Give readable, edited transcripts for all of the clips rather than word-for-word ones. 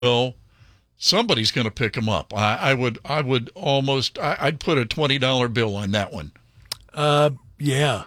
Well, somebody's going to pick him up. I'd put a $20 bill on that one. Yeah.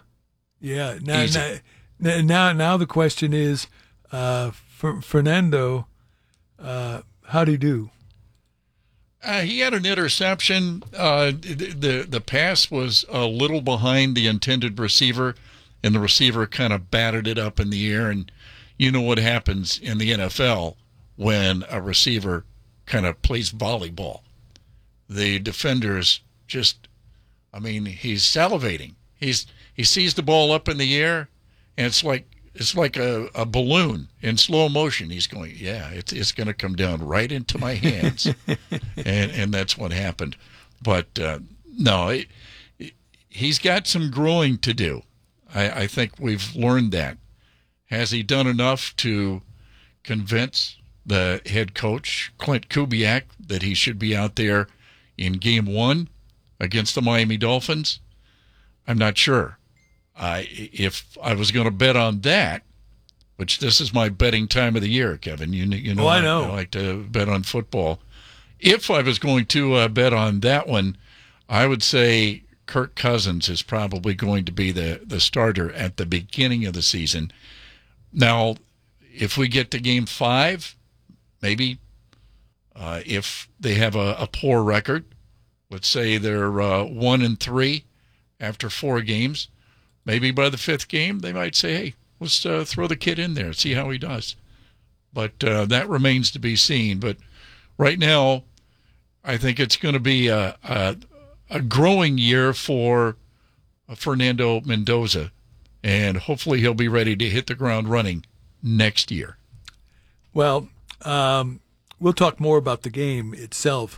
Now the question is, Fernando, how'd he do? He had an interception. The pass was a little behind the intended receiver, and the receiver kind of batted it up in the air. And you know what happens in the NFL when a receiver kind of plays volleyball. The defenders he's salivating. He sees the ball up in the air, and it's like a balloon in slow motion. He's going, yeah, it's going to come down right into my hands, and that's what happened. But no, he's got some growing to do. I think we've learned that. Has he done enough to convince the head coach, Clint Kubiak, that he should be out there in Game 1 against the Miami Dolphins? I'm not sure. If I was going to bet on that, which this is my betting time of the year, Kevin, you know, I know. I like to bet on football. If I was going to bet on that one, I would say Kirk Cousins is probably going to be the starter at the beginning of the season. Now, if we get to Game 5, maybe if they have a poor record, let's say they're 1-3 after 4 games, maybe by the 5th game they might say, hey, let's throw the kid in there, see how he does. But that remains to be seen. But right now, I think it's going to be a growing year for Fernando Mendoza, and hopefully he'll be ready to hit the ground running next year. Well, we'll talk more about the game itself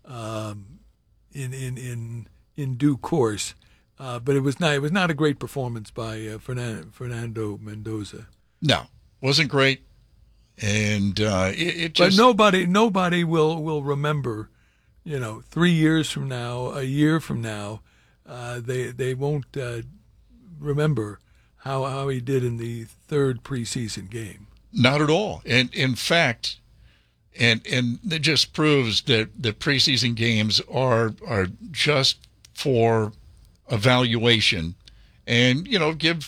in due course. But it was not a great performance by Fernando Mendoza. No, wasn't great, and it just. But nobody will remember, 3 years from now, a year from now, they won't remember how he did in the 3rd preseason game. Not at all, and in fact, and it just proves that the preseason games are just for evaluation, and give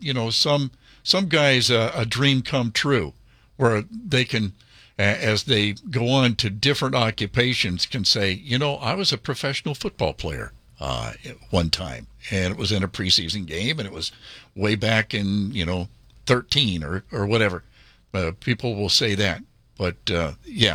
some guys a dream come true, where they can, as they go on to different occupations, can say, I was a professional football player one time, and it was in a preseason game, and it was way back in 13 or whatever. People will say that, but the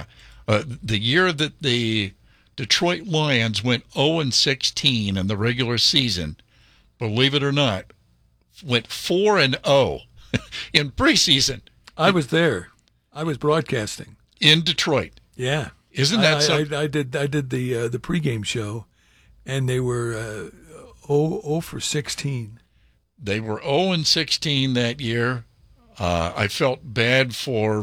year that the Detroit Lions went 0-16 in the regular season, believe it or not, went 4-0 in preseason. I was there. I was broadcasting in Detroit. Yeah, isn't that something? I did the pregame show, and they were 0 for 16. They were 0-16 that year. I felt bad for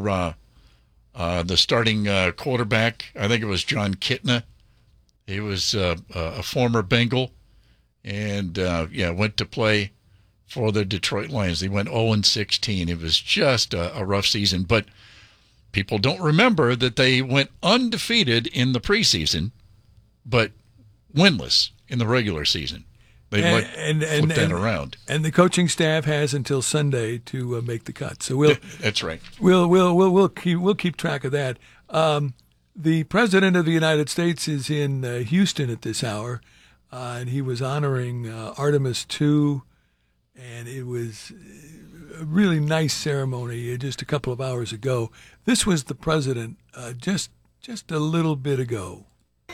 the starting quarterback. I think it was John Kitna. He was a former Bengal, and went to play for the Detroit Lions. They went 0-16. It was just a rough season, but people don't remember that they went undefeated in the preseason, but winless in the regular season. They flip that around. And the coaching staff has until Sunday to make the cut. So that's right. We'll keep track of that. The President of the United States is in Houston at this hour, and he was honoring Artemis II, and it was a really nice ceremony just a couple of hours ago. This was the President just a little bit ago.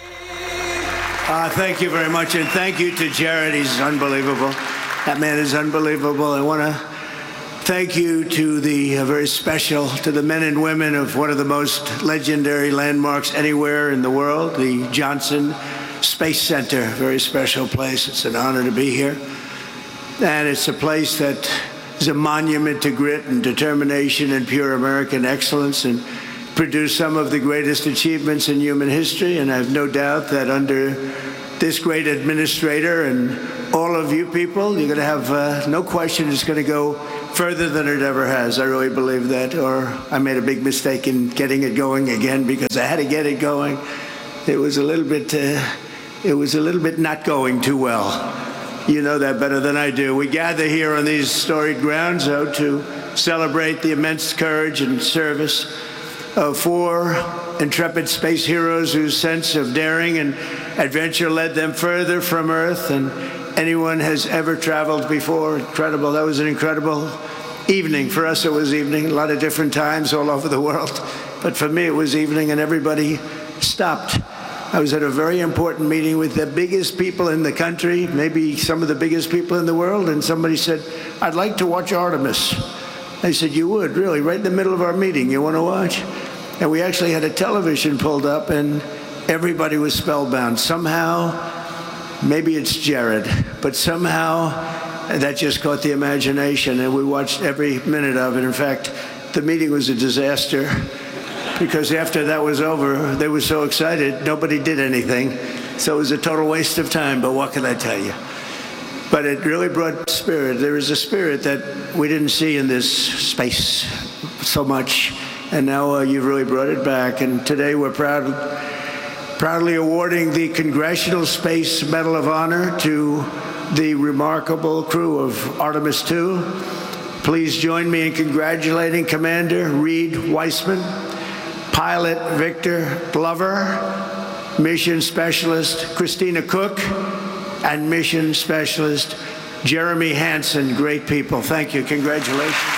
Thank you very much, and thank you to Jared. He's unbelievable. That man is unbelievable. I want to thank you to the men and women of one of the most legendary landmarks anywhere in the world, the Johnson Space Center. Very special place. It's an honor to be here. And it's a place that is a monument to grit and determination and pure American excellence, and produced some of the greatest achievements in human history. And I have no doubt that under this great administrator and all of you people. You're going to have no question it's going to go further than it ever has. I really believe that. Or I made a big mistake in getting it going again because I had to get it going. It was a little bit not going too well. You know that better than I do. We gather here on these storied grounds, though, to celebrate the immense courage and service of 4 intrepid space heroes whose sense of daring and adventure led them further from Earth than anyone has ever traveled before. Incredible. That was an incredible evening. For us, it was evening. A lot of different times all over the world. But for me, it was evening, and everybody stopped. I was at a very important meeting with the biggest people in the country, maybe some of the biggest people in the world, and somebody said, "I'd like to watch Artemis." I said, "You would, really? Right in the middle of our meeting, you want to watch?" And we actually had a television pulled up, and everybody was spellbound. Somehow, maybe it's Jared, but somehow that just caught the imagination, and we watched every minute of it. In fact, the meeting was a disaster, because after that was over, they were so excited, nobody did anything. So it was a total waste of time, but what can I tell you? But it really brought spirit. There is a spirit that we didn't see in this space so much, and now you've really brought it back. And today we're proudly awarding the Congressional Space Medal of Honor to the remarkable crew of Artemis II. Please join me in congratulating Commander Reed Weissman, Pilot Victor Glover, Mission Specialist Christina Cook, and Mission Specialist Jeremy Hansen. Great people. Thank you. Congratulations.